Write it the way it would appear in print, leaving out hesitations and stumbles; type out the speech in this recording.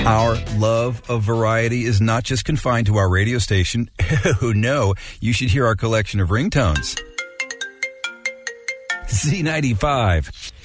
Our love of variety is not just confined to our radio station. Oh, no, you should hear our collection of ringtones. Z95.